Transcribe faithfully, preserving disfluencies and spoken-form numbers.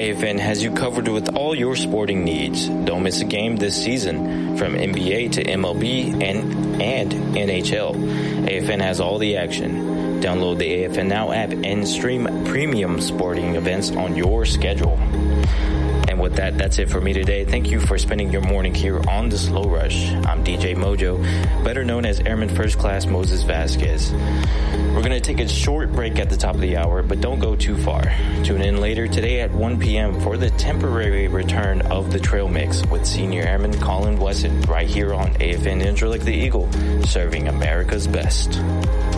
A F N has you covered with all your sporting needs. Don't miss a game this season, from N B A to M L B and, and N H L. A F N has all the action. Download the A F N Now app and stream premium sporting events on your schedule. And with that, that's it for me today. Thank you for spending your morning here on The Slow Rush. I'm D J Mojo, better known as Airman First Class Moses Vasquez. We're going to take a short break at the top of the hour, but don't go too far. Tune in later today at one p.m. for the temporary return of the Trail Mix with Senior Airman Colin Wesson right here on A F N Interlake the Eagle, serving America's best.